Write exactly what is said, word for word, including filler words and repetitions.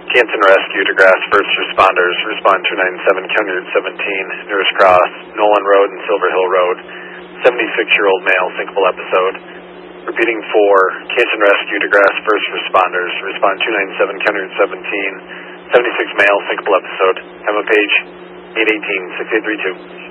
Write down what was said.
Canton Rescue, DeGrasse First Responders, respond two nine seven, County Route seventeen, Nearest Cross, Nolan Road and Silver Hill Road, seventy-six-year-old male, sinkable episode. Repeating for Canton Rescue, DeGrasse First Responders, respond two nine seven, County Route seventeen, seventy-six male, sinkable episode. Emma Page, eight one eight, six eight three two.